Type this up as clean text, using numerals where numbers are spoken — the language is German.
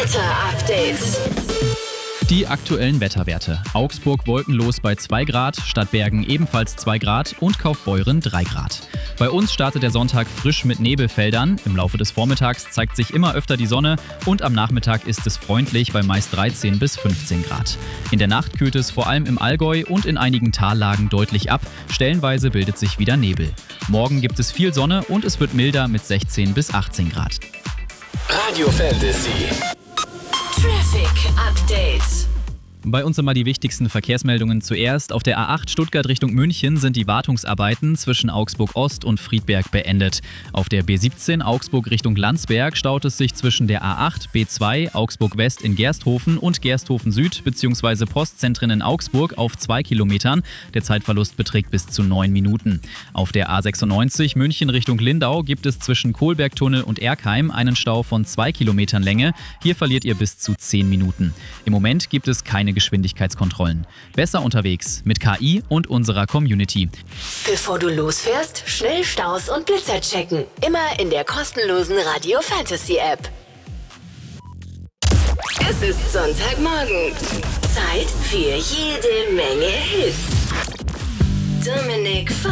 Wetter-Update. Die aktuellen Wetterwerte. Augsburg wolkenlos bei 2 Grad, Stadtbergen ebenfalls 2 Grad und Kaufbeuren 3 Grad. Bei uns startet der Sonntag frisch mit Nebelfeldern. Im Laufe des Vormittags zeigt sich immer öfter die Sonne und am Nachmittag ist es freundlich bei meist 13 bis 15 Grad. In der Nacht kühlt es vor allem im Allgäu und in einigen Tallagen deutlich ab. Stellenweise bildet sich wieder Nebel. Morgen gibt es viel Sonne und es wird milder mit 16 bis 18 Grad. Radio Fantasy. Traffic Update. Bei uns immer die wichtigsten Verkehrsmeldungen zuerst. Auf der A8 Stuttgart Richtung München sind die Wartungsarbeiten zwischen Augsburg Ost und Friedberg beendet. Auf der B17 Augsburg Richtung Landsberg staut es sich zwischen der A8 B2 Augsburg West in Gersthofen und Gersthofen Süd bzw. Postzentren in Augsburg auf 2 Kilometern. Der Zeitverlust beträgt bis zu 9 Minuten. Auf der A96 München Richtung Lindau gibt es zwischen Kohlbergtunnel und Erkheim einen Stau von 2 Kilometern Länge. Hier verliert ihr bis zu 10 Minuten. Im Moment gibt es keine Geschwindigkeitskontrollen. Besser unterwegs mit KI und unserer Community. Bevor du losfährst, schnell Staus und Blitzer checken. Immer in der kostenlosen Radio Fantasy App. Es ist Sonntagmorgen. Zeit für jede Menge Hits. Dominik